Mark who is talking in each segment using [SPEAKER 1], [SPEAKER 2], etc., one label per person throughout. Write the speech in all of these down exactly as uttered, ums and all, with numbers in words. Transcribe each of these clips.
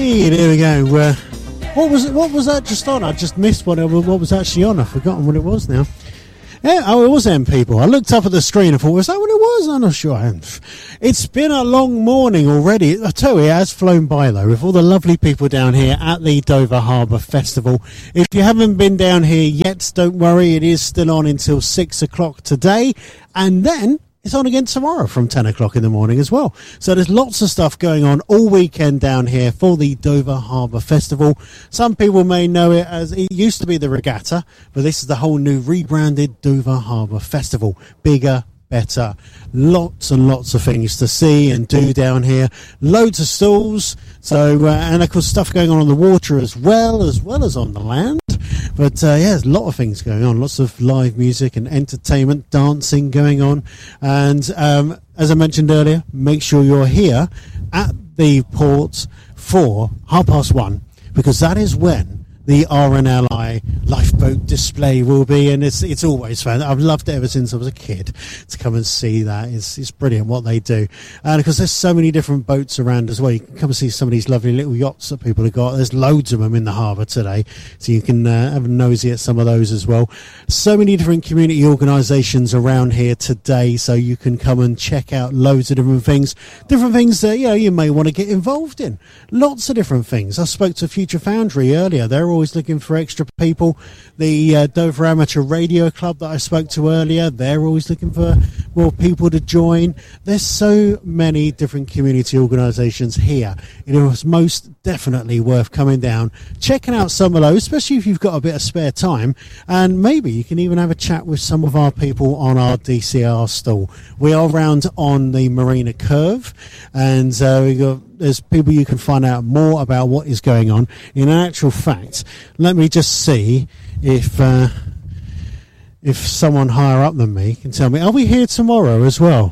[SPEAKER 1] Hey, there we go. Uh, what was it? What was that just on? I just missed what, what was actually on. I've forgotten what it was now. Yeah, oh, it was them people. I looked up at the screen and thought, was that what it was? I'm not sure. It's been a long morning already. I tell you, it has flown by, though, with all the lovely people down here at the Dover Harbour Festival. If you haven't been down here yet, don't worry. It is still on until six o'clock today. And then it's on again tomorrow from ten o'clock in the morning as well. So there's lots of stuff going on all weekend down here for the Dover Harbour Festival. Some people may know it as, it used to be the Regatta, but this is the whole new rebranded Dover Harbour Festival. Bigger, better, lots and lots of things to see and do down here. Loads of stalls. So, uh, and of course stuff going on on the water as well, as well as on the land. But uh, yeah, there's a lot of things going on, lots of live music and entertainment, dancing going on. And um, as I mentioned earlier, make sure you're here at the port for half past one, because that is when the R N L I lifeboat display will be, and it's it's always fun. I've loved it ever since I was a kid to come and see that. It's it's brilliant what they do, and because there's so many different boats around as well. You can come and see some of these lovely little yachts that people have got. There's loads of them in the harbour today, so you can uh, have a nosy at some of those as well. So many different community organisations around here today, so you can come and check out loads of different things, different things that you know you may want to get involved in. Lots of different things. I spoke to Future Foundry earlier. They're always looking for extra people. The uh, Dover Amateur Radio Club that I spoke to earlier, they're always looking for more people to join. There's so many different community organisations here. It is most definitely worth coming down, checking out some of those, especially if you've got a bit of spare time, and maybe you can even have a chat with some of our people on our D C R stall. We are round on the Marina Curve, and uh, we got there's people you can find out more about what is going on. In actual fact, let me just see if uh, if someone higher up than me can tell me. Are we here tomorrow as well?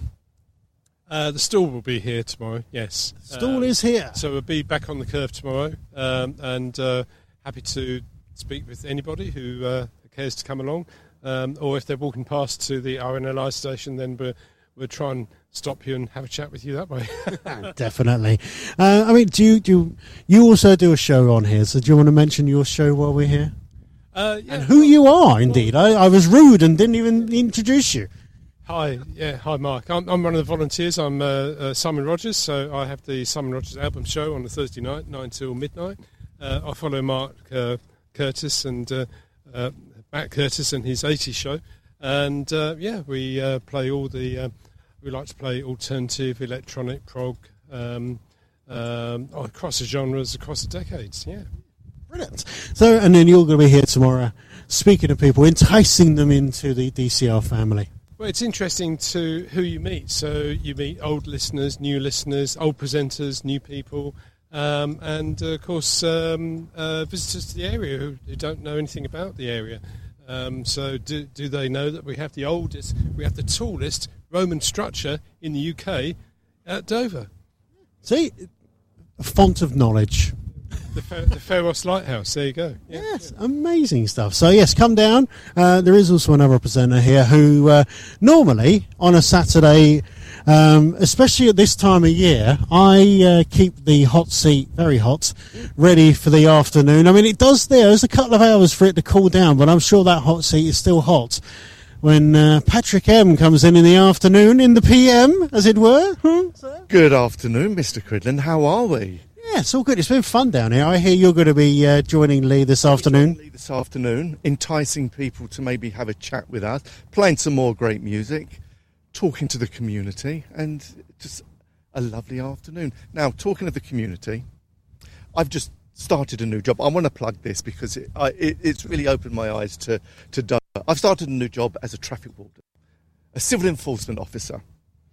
[SPEAKER 2] Uh, the stall will be here tomorrow, yes.
[SPEAKER 1] The stall
[SPEAKER 2] um,
[SPEAKER 1] is here.
[SPEAKER 2] So we'll be back on the curve tomorrow, um, and uh, happy to speak with anybody who uh, cares to come along, um, or if they're walking past to the R N L I station, then we'll, we'll try and stop you and have a chat with you that way.
[SPEAKER 1] Definitely. Uh, I mean, do you, do you, you also do a show on here, so do you want to mention your show while we're here?
[SPEAKER 2] Uh, yeah,
[SPEAKER 1] and who
[SPEAKER 2] well,
[SPEAKER 1] you are, indeed. Well, I, I was rude and didn't even introduce you.
[SPEAKER 2] Hi, yeah, hi Mark. I'm, I'm one of the volunteers. I'm uh, uh, Simon Rogers, so I have the Simon Rogers album show on a Thursday night, nine till midnight. Uh, I follow Mark uh, Curtis and uh, uh, Matt Curtis and his eighties show, and uh, yeah, we uh, play all the. Uh, we like to play alternative, electronic, prog, um, um, across the genres, across the decades. Yeah,
[SPEAKER 1] brilliant. So, and then you're going to be here tomorrow, speaking to people, enticing them into the D C R family.
[SPEAKER 2] Well, it's interesting to who you meet. So you meet old listeners, new listeners, old presenters, new people, um, and uh, of course um, uh, visitors to the area who, who don't know anything about the area. Um, so do, do they know that we have the oldest, we have the tallest Roman structure in the U K at Dover?
[SPEAKER 1] See, a font of knowledge.
[SPEAKER 2] The, Fer- the Pharos Lighthouse, there you go. Yeah,
[SPEAKER 1] yes,
[SPEAKER 2] yeah.
[SPEAKER 1] Amazing stuff. So yes, come down. Uh, there is also another presenter here who uh, normally on a Saturday, um, especially at this time of year, I uh, keep the hot seat very hot, ready for the afternoon. I mean, it does there. There's a couple of hours for it to cool down, but I'm sure that hot seat is still hot when uh, Patrick M comes in in the afternoon, in the P M, as it were. Hmm?
[SPEAKER 3] Good afternoon, Mister Cridland. How are we?
[SPEAKER 1] Yeah, it's all good. It's been fun down here. I hear you're going to be uh, joining Lee this afternoon.
[SPEAKER 3] Lee this afternoon, enticing people to maybe have a chat with us, playing some more great music, talking to the community, and just a lovely afternoon. Now, talking of the community, I've just started a new job. I want to plug this because it, I, it, it's really opened my eyes to, to Dover. I've started a new job as a traffic warden, a civil enforcement officer,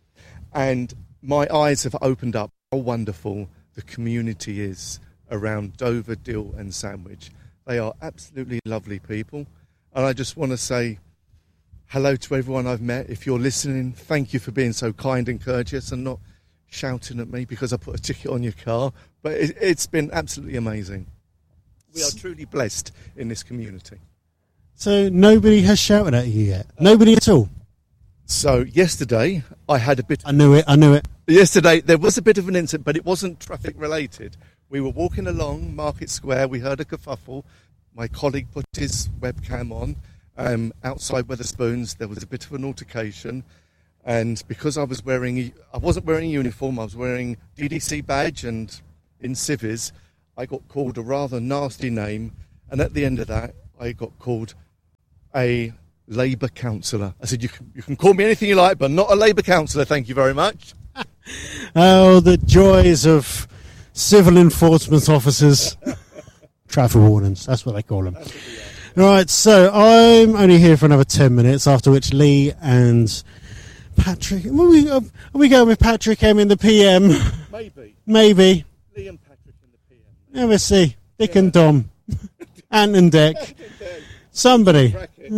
[SPEAKER 3] and my eyes have opened up how wonderful the community is around Dover, Dill and Sandwich. They are absolutely lovely people, and I just want to say hello to everyone I've met. If you're listening, thank you for being so kind and courteous and not shouting at me because I put a ticket on your car, but it, it's been absolutely amazing. We are truly blessed in this community.
[SPEAKER 1] So nobody has shouted at you yet? Nobody at all?
[SPEAKER 3] So yesterday I had a bit...
[SPEAKER 1] I knew it, I knew it.
[SPEAKER 3] Yesterday there was a bit of an incident, but it wasn't traffic related. We were walking along Market Square. We heard a kerfuffle. My colleague put his webcam on. Um, outside Wetherspoons, there was a bit of an altercation. And because I was wearing, I wasn't wearing a uniform, I was wearing D D C badge and in civvies, I got called a rather nasty name. And at the end of that, I got called a Labour councillor. I said, you can, you can call me anything you like, but not a Labour councillor, thank you very much.
[SPEAKER 1] Oh, the joys of civil enforcement officers. Traffic wardens, that's what they call them. Right, so I'm only here for another ten minutes, after which Lee and Patrick... Are we, are we going with Patrick M in the P M?
[SPEAKER 3] Maybe.
[SPEAKER 1] Maybe.
[SPEAKER 3] Lee and Patrick in the P M.
[SPEAKER 1] Yeah, we'll see. Dick
[SPEAKER 3] Yeah.
[SPEAKER 1] and Dom. Ant and Deck. Somebody.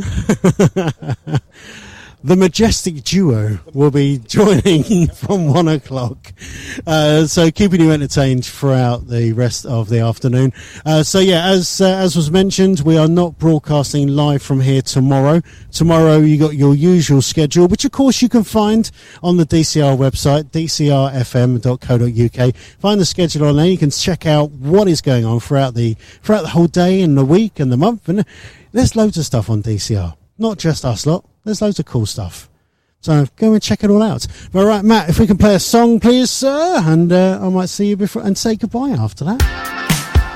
[SPEAKER 1] The majestic duo will be joining from one o'clock. Uh, so keeping you entertained throughout the rest of the afternoon. Uh, so yeah, as uh, as was mentioned, we are not broadcasting live from here tomorrow. Tomorrow you got your usual schedule, which of course you can find on the D C R website, d c r f m dot co dot u k. Find the schedule on there. You can check out what is going on throughout the throughout the whole day and the week and the month. And there's loads of stuff on D C R, not just us lot. There's loads of cool stuff. So go and check it all out. All right, Matt, if we can play a song, please, sir. And uh, I might see you before and say goodbye after that.